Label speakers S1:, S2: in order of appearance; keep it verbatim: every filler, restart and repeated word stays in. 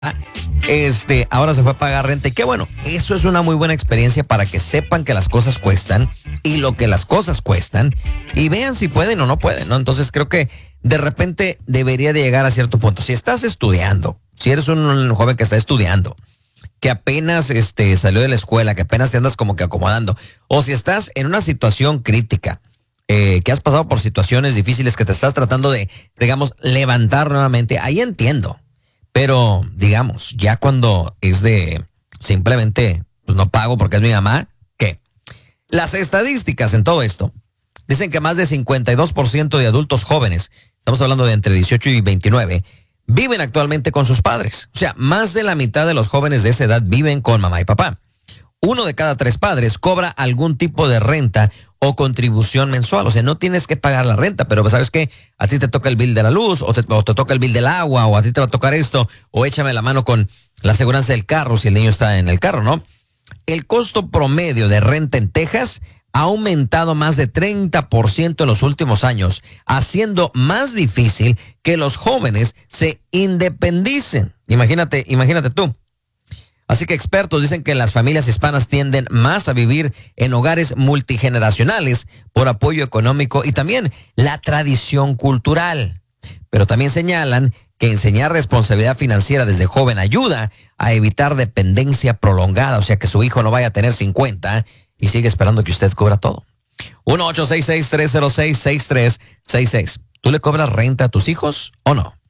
S1: Este, ahora se fue a pagar renta y qué bueno, eso es una muy buena experiencia para que sepan que las cosas cuestan y lo que las cosas cuestan y vean si pueden o no pueden, ¿no? Entonces creo que de repente debería de llegar a cierto punto. Si estás estudiando, si eres un joven que está estudiando, que apenas este, salió de la escuela, que apenas te andas como que acomodando, o si estás en una situación crítica, eh, que has pasado por situaciones difíciles, que te estás tratando de, digamos, levantar nuevamente, ahí entiendo. Pero, digamos, ya cuando es de simplemente, pues no pago porque es mi mamá, ¿qué? Las estadísticas en todo esto dicen que más de cincuenta y dos por ciento de adultos jóvenes, estamos hablando de entre dieciocho y veintinueve, viven actualmente con sus padres. O sea, más de la mitad de los jóvenes de esa edad viven con mamá y papá. Uno de cada tres padres cobra algún tipo de renta o contribución mensual. O sea, no tienes que pagar la renta, pero ¿sabes qué? A ti te toca el bill de la luz, o te, o te toca el bill del agua, o a ti te va a tocar esto, o échame la mano con la aseguranza del carro si el niño está en el carro, ¿no? El costo promedio de renta en Texas ha aumentado más de treinta por ciento en los últimos años, haciendo más difícil que los jóvenes se independicen. Imagínate, imagínate tú. Así que expertos dicen que las familias hispanas tienden más a vivir en hogares multigeneracionales por apoyo económico y también la tradición cultural. Pero también señalan que enseñar responsabilidad financiera desde joven ayuda a evitar dependencia prolongada, o sea que su hijo no vaya a tener cincuenta y sigue esperando que usted cobra todo. uno ocho seis seis, tres cero seis, seis tres seis seis. ¿Tú le cobras renta a tus hijos o no?